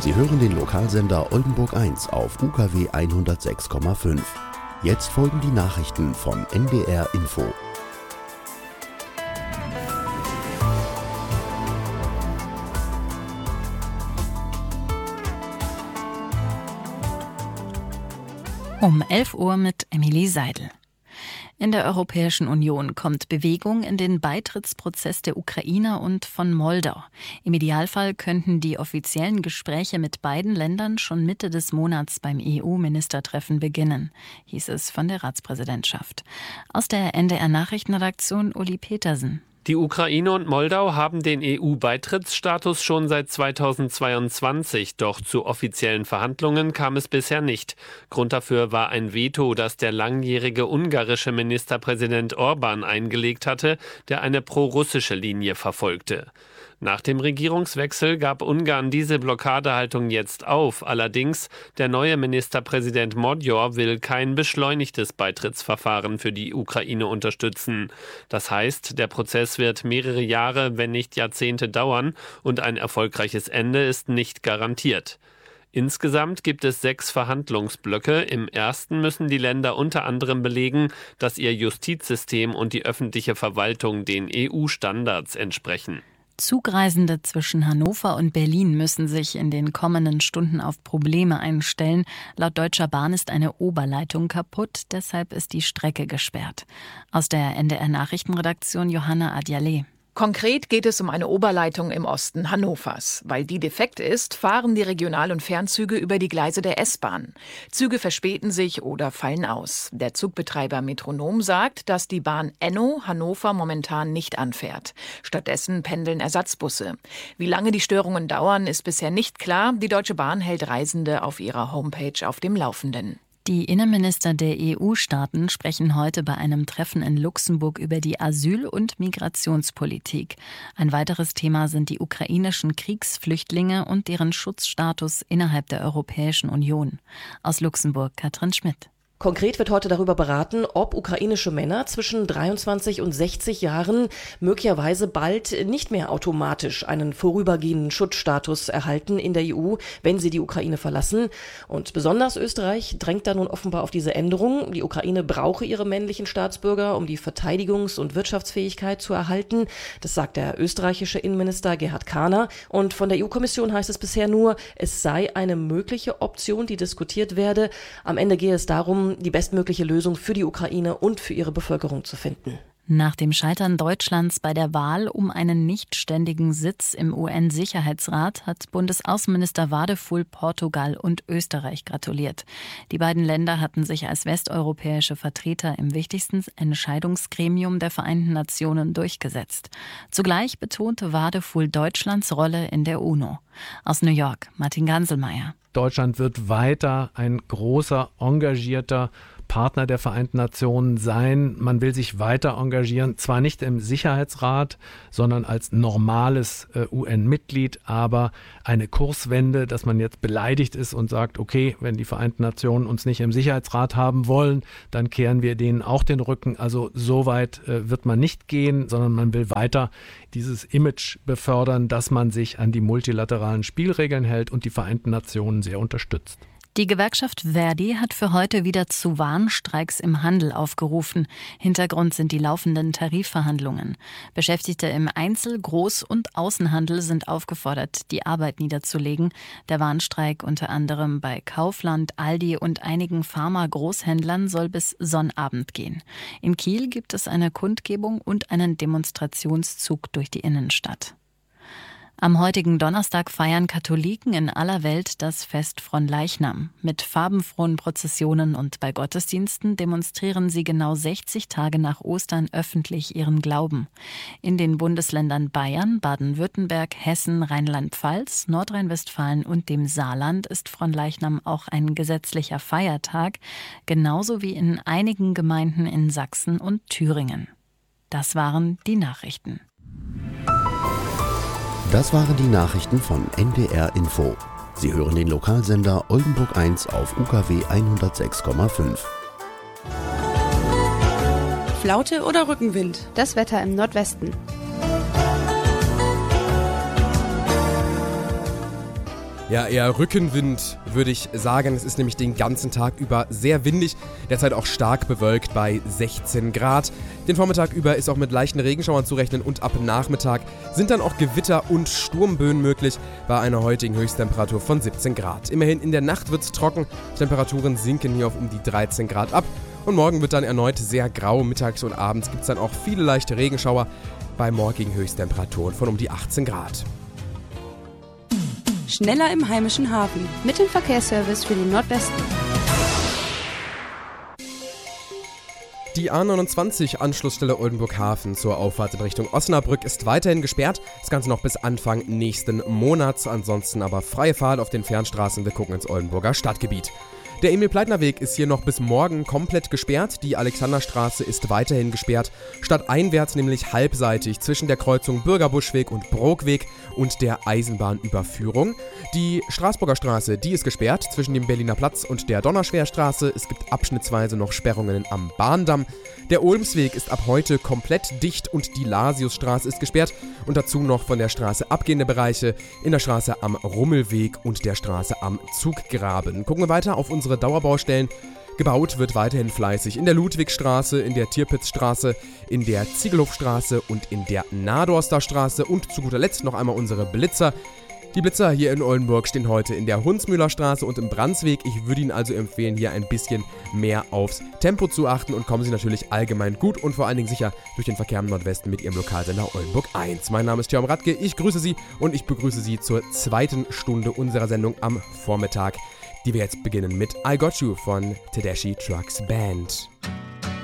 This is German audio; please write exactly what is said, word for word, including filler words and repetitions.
Sie hören den Lokalsender Oldenburg eins auf U K W hundertsechs Komma fünf. Jetzt folgen die Nachrichten von N D R Info. Um elf Uhr mit Emilie Seidel. In der Europäischen Union kommt Bewegung in den Beitrittsprozess der Ukraine und von Moldau. Im Idealfall könnten die offiziellen Gespräche mit beiden Ländern schon Mitte des Monats beim E U-Ministertreffen beginnen, hieß es von der Ratspräsidentschaft. Aus der N D R-Nachrichtenredaktion Uli Petersen. Die Ukraine und Moldau haben den E U-Beitrittsstatus schon seit zweitausendzweiundzwanzig, doch zu offiziellen Verhandlungen kam es bisher nicht. Grund dafür war ein Veto, das der langjährige ungarische Ministerpräsident Orbán eingelegt hatte, der eine pro-russische Linie verfolgte. Nach dem Regierungswechsel gab Ungarn diese Blockadehaltung jetzt auf. Allerdings, der neue Ministerpräsident Magyar will kein beschleunigtes Beitrittsverfahren für die Ukraine unterstützen. Das heißt, der Prozess wird mehrere Jahre, wenn nicht Jahrzehnte dauern und ein erfolgreiches Ende ist nicht garantiert. Insgesamt gibt es sechs Verhandlungsblöcke. Im ersten müssen die Länder unter anderem belegen, dass ihr Justizsystem und die öffentliche Verwaltung den E U-Standards entsprechen. Zugreisende zwischen Hannover und Berlin müssen sich in den kommenden Stunden auf Probleme einstellen. Laut Deutscher Bahn ist eine Oberleitung kaputt, deshalb ist die Strecke gesperrt. Aus der N D R-Nachrichtenredaktion Johanna Adjaleh. Konkret geht es um eine Oberleitung im Osten Hannovers. Weil die defekt ist, fahren die Regional- und Fernzüge über die Gleise der S-Bahn. Züge verspäten sich oder fallen aus. Der Zugbetreiber Metronom sagt, dass die Bahn Enno Hannover momentan nicht anfährt. Stattdessen pendeln Ersatzbusse. Wie lange die Störungen dauern, ist bisher nicht klar. Die Deutsche Bahn hält Reisende auf ihrer Homepage auf dem Laufenden. Die Innenminister der E U-Staaten sprechen heute bei einem Treffen in Luxemburg über die Asyl- und Migrationspolitik. Ein weiteres Thema sind die ukrainischen Kriegsflüchtlinge und deren Schutzstatus innerhalb der Europäischen Union. Aus Luxemburg Katrin Schmidt. Konkret wird heute darüber beraten, ob ukrainische Männer zwischen dreiundzwanzig und sechzig Jahren möglicherweise bald nicht mehr automatisch einen vorübergehenden Schutzstatus erhalten in der E U, wenn sie die Ukraine verlassen. Und besonders Österreich drängt da nun offenbar auf diese Änderung. Die Ukraine brauche ihre männlichen Staatsbürger, um die Verteidigungs- und Wirtschaftsfähigkeit zu erhalten. Das sagt der österreichische Innenminister Gerhard Kahner. Und von der E U-Kommission heißt es bisher nur, es sei eine mögliche Option, die diskutiert werde. Am Ende gehe es darum, die bestmögliche Lösung für die Ukraine und für ihre Bevölkerung zu finden. Nach dem Scheitern Deutschlands bei der Wahl um einen nichtständigen Sitz im U N-Sicherheitsrat hat Bundesaußenminister Wadefuhl Portugal und Österreich gratuliert. Die beiden Länder hatten sich als westeuropäische Vertreter im wichtigsten Entscheidungsgremium der Vereinten Nationen durchgesetzt. Zugleich betonte Wadefuhl Deutschlands Rolle in der UNO. Aus New York, Martin Ganselmeier. Deutschland wird weiter ein großer, engagierter Partner der Vereinten Nationen sein. Man will sich weiter engagieren, zwar nicht im Sicherheitsrat, sondern als normales äh, U N-Mitglied, aber eine Kurswende, dass man jetzt beleidigt ist und sagt, okay, wenn die Vereinten Nationen uns nicht im Sicherheitsrat haben wollen, dann kehren wir denen auch den Rücken. Also so weit äh, wird man nicht gehen, sondern man will weiter dieses Image befördern, dass man sich an die multilateralen Spielregeln hält und die Vereinten Nationen sehr unterstützt. Die Gewerkschaft Verdi hat für heute wieder zu Warnstreiks im Handel aufgerufen. Hintergrund sind die laufenden Tarifverhandlungen. Beschäftigte im Einzel-, Groß- und Außenhandel sind aufgefordert, die Arbeit niederzulegen. Der Warnstreik unter anderem bei Kaufland, Aldi und einigen Pharma-Großhändlern soll bis Sonnabend gehen. In Kiel gibt es eine Kundgebung und einen Demonstrationszug durch die Innenstadt. Am heutigen Donnerstag feiern Katholiken in aller Welt das Fest Fronleichnam. Mit farbenfrohen Prozessionen und bei Gottesdiensten demonstrieren sie genau sechzig Tage nach Ostern öffentlich ihren Glauben. In den Bundesländern Bayern, Baden-Württemberg, Hessen, Rheinland-Pfalz, Nordrhein-Westfalen und dem Saarland ist Fronleichnam auch ein gesetzlicher Feiertag, genauso wie in einigen Gemeinden in Sachsen und Thüringen. Das waren die Nachrichten. Das waren die Nachrichten von N D R Info. Sie hören den Lokalsender Oldenburg eins auf U K W hundertsechs Komma fünf. Flaute oder Rückenwind? Das Wetter im Nordwesten. Ja, eher Rückenwind, würde ich sagen. Es ist nämlich den ganzen Tag über sehr windig, derzeit auch stark bewölkt bei sechzehn Grad. Den Vormittag über ist auch mit leichten Regenschauern zu rechnen und ab Nachmittag sind dann auch Gewitter und Sturmböen möglich bei einer heutigen Höchsttemperatur von siebzehn Grad. Immerhin in der Nacht wird es trocken, Temperaturen sinken hier auf um die dreizehn Grad ab und morgen wird dann erneut sehr grau. Mittags und abends gibt es dann auch viele leichte Regenschauer bei morgigen Höchsttemperaturen von um die achtzehn Grad. Schneller im heimischen Hafen. Mit dem Verkehrsservice für den Nordwesten. Die A neunundzwanzig Anschlussstelle Oldenburg-Hafen zur Auffahrt in Richtung Osnabrück ist weiterhin gesperrt. Das Ganze noch bis Anfang nächsten Monats. Ansonsten aber freie Fahrt auf den Fernstraßen. Wir gucken ins Oldenburger Stadtgebiet. Der Emil-Pleitner-Weg ist hier noch bis morgen komplett gesperrt. Die Alexanderstraße ist weiterhin gesperrt. Stadteinwärts nämlich halbseitig zwischen der Kreuzung Bürgerbuschweg und Brookweg und der Eisenbahnüberführung. Die Straßburger Straße, die ist gesperrt zwischen dem Berliner Platz und der Donnerschwerstraße. Es gibt abschnittsweise noch Sperrungen am Bahndamm. Der Olmsweg ist ab heute komplett dicht und die Lasiusstraße ist gesperrt. Und dazu noch von der Straße abgehende Bereiche in der Straße am Rummelweg und der Straße am Zuggraben. Gucken wir weiter auf unsere Dauerbaustellen. Gebaut wird weiterhin fleißig in der Ludwigstraße, in der Tirpitzstraße, in der Ziegelhofstraße und in der Nadorster Straße und zu guter Letzt noch einmal unsere Blitzer. Die Blitzer hier in Oldenburg stehen heute in der Hunsmühlerstraße und im Brandsweg. Ich würde Ihnen also empfehlen, hier ein bisschen mehr aufs Tempo zu achten und kommen Sie natürlich allgemein gut und vor allen Dingen sicher durch den Verkehr im Nordwesten mit Ihrem Lokalsender Oldenburg eins. Mein Name ist Thorm Radke, ich grüße Sie und ich begrüße Sie zur zweiten Stunde unserer Sendung am Vormittag, die wir jetzt beginnen mit I Got You von Tedeschi Trucks Band.